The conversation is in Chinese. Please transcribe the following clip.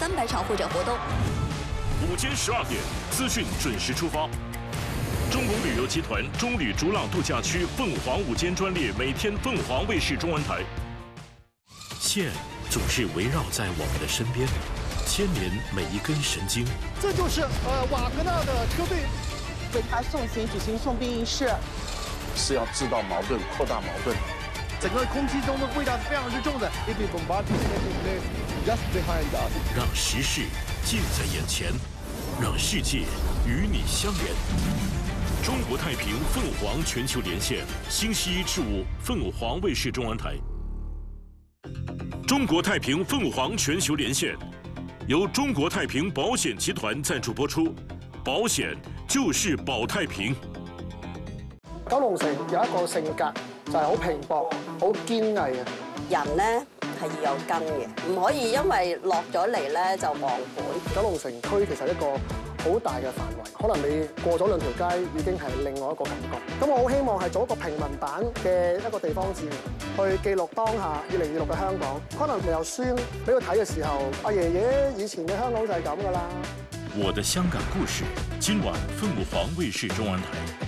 300场会展活动。 午间12点，资讯准时出发。中国旅游集团中旅逐浪度假区凤凰午间专列，每天凤凰卫视中文台。线总是围绕在我们的身边，牵连每一根神经。 这就是瓦格纳的车队为他送行举行送殡仪式， 是要制造矛盾、扩大矛盾。 整个空气中的味道是非常之重的。 让时事近在眼前，让世界与你相连。中国太平凤凰全球连线，星期1至5，凤凰卫视中文台。中国太平凤凰全球连线，由中国太平保险集团赞助播出，保险就是保太平。 九龍城有一個性格就係好拼搏、好堅毅嘅人咧。係要有根嘅，唔可以因為落咗嚟咧就忘本。 九龍城區其實一個好大嘅範圍，可能你過咗2條街已經係另外一個感覺。咁我好希望係做一個平民版嘅一個地方志，去記錄當下2026嘅香港。可能你有書俾佢睇嘅時候，阿爺爺以前嘅香港就係咁㗎啦。 我的香港故事，今晚鳳凰衛視中文台。